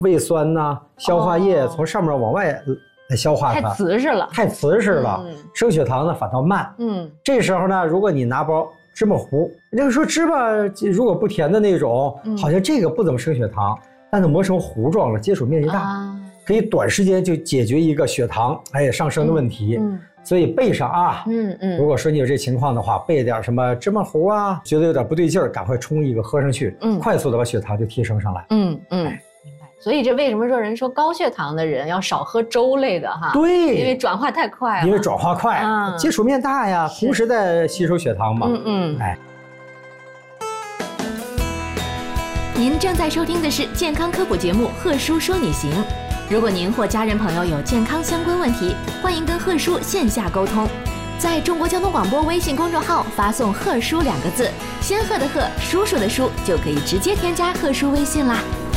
胃酸呐、消化液从上面往外来消化它， 太瓷实了， 太瓷实了，升血糖呢反倒慢。这时候呢，如果你拿包芝麻糊，那个说芝麻如果不甜的那种，好像这个不怎么升血糖，但它磨成糊状了，接触面积大，可以短时间就解决一个血糖上升的问题。所以备上啊，如果说你有这情况的话，备点什么芝麻糊啊，觉得有点不对劲儿，赶快冲一个喝上去，快速的把血糖就提升上来。 明白。所以这为什么说人说高血糖的人要少喝粥类的哈？ 对， 因为转化太快了。 因为转化快，接触面大呀，同时在吸收血糖嘛。 您正在收听的是健康科普节目《贺叔说你行》。如果您或家人朋友有健康相关问题，欢迎跟贺叔线下沟通。在中国交通广播微信公众号发送“贺叔”2个字，仙鹤的鹤，叔叔的叔，就可以直接添加贺叔微信啦。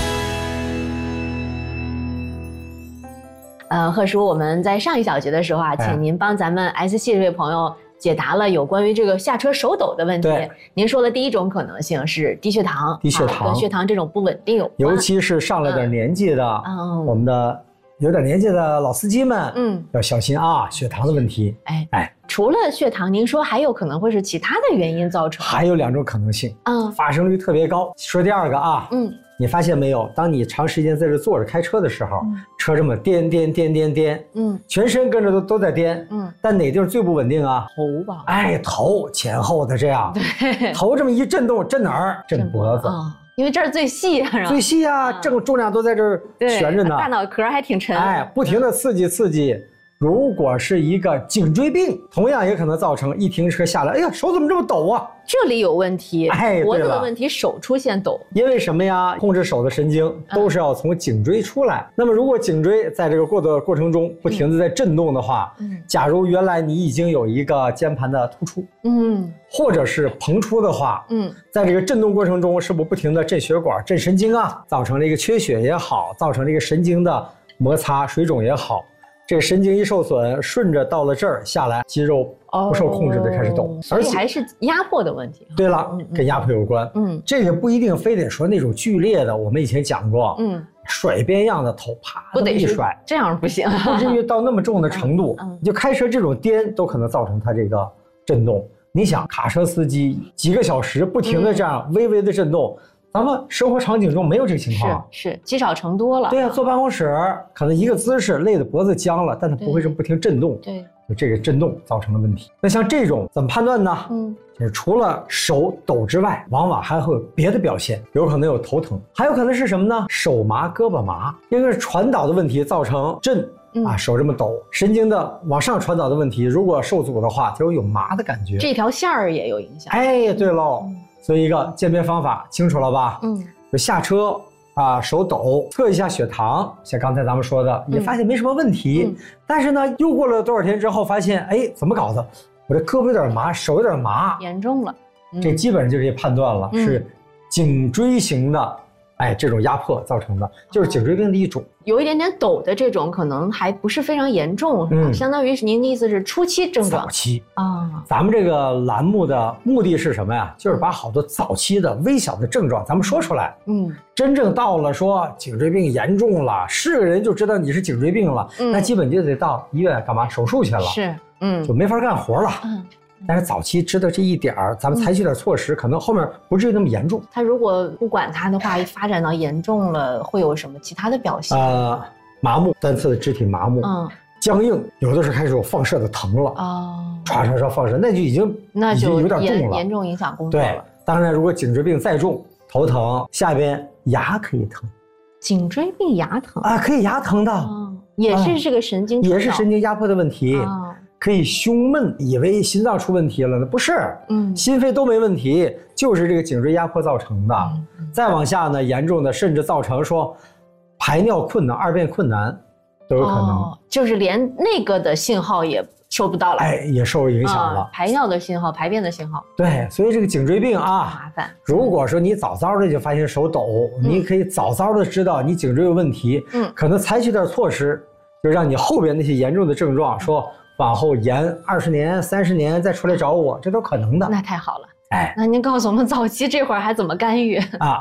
贺叔，我们在上一小节的时候啊，请您帮咱们 S 系这位朋友解答了有关于这个下车手抖的问题。您说的第一种可能性是低血糖，跟血糖这种不稳定有关， 尤其是上了点年纪的，我们的有点年纪的老司机们，要小心啊，血糖的问题。 除了血糖，您说还有可能会是其他的原因造成？ 还有2种可能性，发生率特别高。说第二个啊，你发现没有？当你长时间在这坐着开车的时候，车这么颠，全身跟着都在颠，但哪地儿最不稳定啊？ 头吧？ 头前后的这样，头这么一震动，震哪儿？震脖子。 因为这儿最细啊， 最细啊，重量都在这儿悬着呢， 大脑壳还挺沉。 不停的刺激。如果是一个颈椎病，同样也可能造成一停车下来，哎呀，手怎么这么抖啊？ 这里有问题，脖子的问题，手出现抖。 因为什么呀？控制手的神经都是要从颈椎出来。那么如果颈椎在这个过程中不停的在震动的话，假如原来你已经有一个肩盘的突出，或者是膨出的话，在这个震动过程中，是不是不停的震血管、震神经啊？造成了一个缺血也好，造成了一个神经的摩擦、水肿也好。这个神经一受损，顺着到了这儿下来，肌肉不受控制的开始抖， 而且还是压迫的问题。 对了，跟压迫有关。这个不一定非得说那种剧烈的，我们以前讲过，甩鞭样的头，啪， 不得一甩， 这样不行， 不至于到那么重的程度。就开车这种颠都可能造成它这个震动。你想，卡车司机几个小时不停的这样微微的震动。咱们生活场景中没有这个情况， 是积少成多了。 对啊，坐办公室可能一个姿势累得脖子僵了，但它不会是不停震动。 对， 这个震动造成了问题。那像这种怎么判断呢？就是除了手抖之外，往往还会有别的表现，有可能有头疼，还有可能是什么呢？手麻、胳膊麻，因为是传导的问题造成震。手这么抖，神经的往上传导的问题，如果受阻的话，就有麻的感觉。 这条线儿也有影响。 对喽。所以一个鉴别方法清楚了吧？就下车手抖，测一下血糖，像刚才咱们说的，也发现没什么问题。但是呢，又过了多少天之后，发现怎么搞的？我这胳膊有点麻，手有点麻， 严重了。 这基本上就可以判断了，是颈椎型的。这种压迫造成的，就是颈椎病的一种。 有一点点抖的这种，可能还不是非常严重，是吧？相当于是您的意思是初期症状。 早期咱们这个栏目的目的是什么呀？就是把好多早期的微小的症状咱们说出来。真正到了说颈椎病严重了，是个人就知道你是颈椎病了，那基本就得到医院干嘛手术去了。 是， 就没法干活了。但是早期知道这一点儿，咱们采取点措施，可能后面不至于那么严重。 他如果不管他的话，发展到严重了，会有什么其他的表现？ 麻木，单侧的肢体麻木，僵硬，有的时候开始有放射的疼了。唰放射，那就已经有点重了， 严重影响工作了。 对，当然如果颈椎病再重，头疼，下边牙可以疼。 颈椎病牙疼可以牙疼的， 也是这个神经， 也是神经压迫的问题。可以胸闷，以为心脏出问题了呢，不是，心肺都没问题，就是这个颈椎压迫造成的。再往下呢，严重的甚至造成说排尿困难、二便困难都有可能。 就是连那个的信号也收不到了， 也受影响了， 排尿的信号、排便的信号。 对，所以这个颈椎病麻烦。 如果说你早早的就发现手抖，你可以早早的知道你颈椎有问题，可能采取点措施，就让你后边那些严重的症状说。往后延20年、30年再出来找我，这都可能的。 那太好了。那您告诉我们早期这会儿还怎么干预？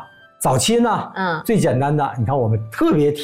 早期呢，最简单的，你看我们特别